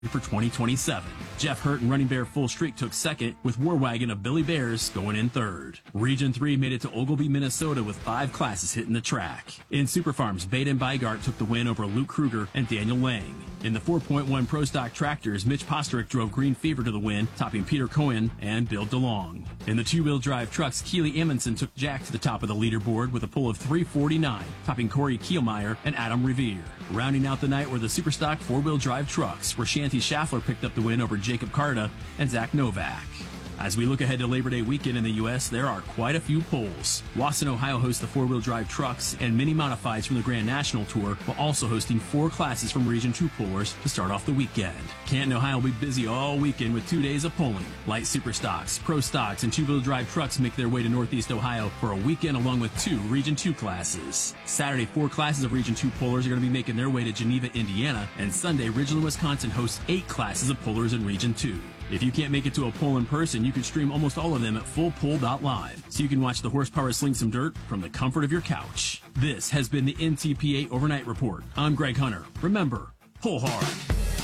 for 2027. Jeff Hurt and Running Bear Full Streak took second, with War Wagon of Billy Bears going in third. Region 3 made it to Oglebay, Minnesota with 5 classes hitting the track. In Super Farms, Baden Bygart took the win over Luke Kruger and Daniel Lang. In the 4.1 Pro Stock Tractors, Mitch Posterick drove Green Fever to the win, topping Peter Cohen and Bill DeLong. In the two-wheel drive trucks, Keely Amundsen took Jack to the top of the leaderboard with a pull of 349, topping Corey Kielmeyer and Adam Revere. Rounding out the night were the Superstock four-wheel drive trucks, where Shanty Schaffler picked up the win over Jacob Carta and Zach Novak. As we look ahead to Labor Day weekend in the U.S., there are quite a few polls. Wasson, Ohio hosts the four-wheel drive trucks and mini modifieds from the Grand National Tour, while also hosting 4 classes from Region 2 pullers to start off the weekend. Canton, Ohio will be busy all weekend with 2 days of pulling. Light super stocks, pro stocks, and two-wheel drive trucks make their way to Northeast Ohio for a weekend along with 2 Region 2 classes. Saturday, 4 classes of Region 2 pullers are going to be making their way to Geneva, Indiana, and Sunday, Ridgeland, Wisconsin hosts 8 classes of pullers in Region 2. If you can't make it to a pull in person, you can stream almost all of them at fullpull.live, so you can watch the horsepower sling some dirt from the comfort of your couch. This has been the NTPA Overnight Report. I'm Greg Hunter. Remember, pull hard.